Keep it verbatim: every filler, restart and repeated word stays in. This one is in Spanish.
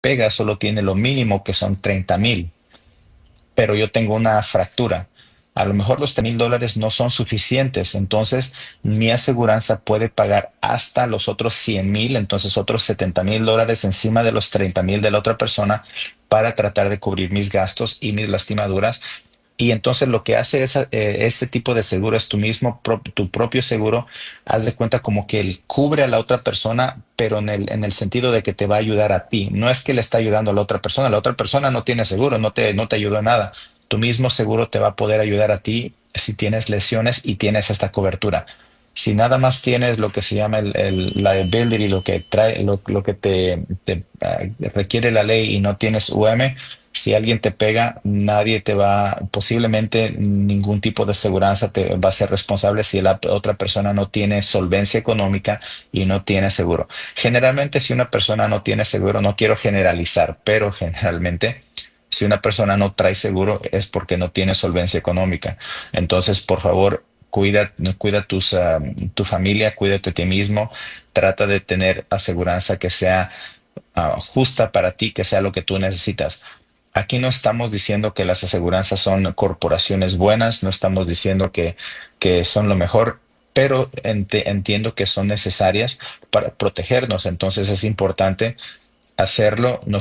pega solo tiene lo mínimo que son treinta mil, pero yo tengo una fractura. A lo mejor los mil dólares no son suficientes, entonces mi aseguranza puede pagar hasta los otros cien mil, entonces otros setenta mil dólares encima de los treinta mil de la otra persona para tratar de cubrir mis gastos y mis lastimaduras. Y entonces lo que hace esa- eh, este tipo de seguro es tu mismo, pro- tu propio seguro. Haz de cuenta como que él cubre a la otra persona, pero en el, en el sentido de que te va a ayudar a ti. No es que le está ayudando a la otra persona. La otra persona no tiene seguro, no te, no te ayuda en nada. Tu mismo seguro te va a poder ayudar a ti si tienes lesiones y tienes esta cobertura. Si nada más tienes lo que se llama el, el liability, lo que trae, lo, lo que te, te, ah, requiere la ley y no tienes U M, si alguien te pega, nadie te va, posiblemente ningún tipo de seguranza te va a ser responsable si la otra persona no tiene solvencia económica y no tiene seguro. Generalmente, si una persona no tiene seguro, no quiero generalizar, pero generalmente, si una persona no trae seguro es porque no tiene solvencia económica. Entonces, por favor, cuida, cuida tus, ah, tu familia, cuídate a ti mismo, trata de tener aseguranza que sea ah, justa para ti, que sea lo que tú necesitas. Aquí no estamos diciendo que las aseguranzas son corporaciones buenas, no estamos diciendo que, que son lo mejor, pero ente- entiendo que son necesarias para protegernos. Entonces es importante hacerlo.